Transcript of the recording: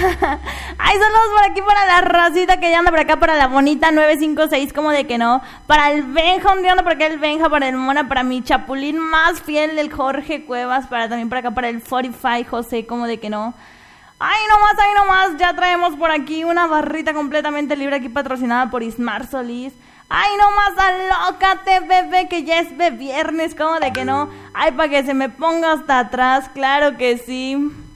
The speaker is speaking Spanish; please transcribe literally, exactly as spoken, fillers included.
Ay, saludos por aquí para la racita que ya anda por acá, para la bonita nueve cinco seis, como de que no. Para el Benja, ¿dónde anda por acá el Benja? Para el Mona, para mi chapulín más fiel, el Jorge Cuevas. Para también por acá, para el cuarenta y cinco José, como de que no. Ay, nomás, ay, nomás, ya traemos por aquí una barrita completamente libre aquí patrocinada por Ismar Solís. Ay, nomás, alócate, bebé, que ya es de viernes, como de que no. Ay, para que se me ponga hasta atrás, claro que sí.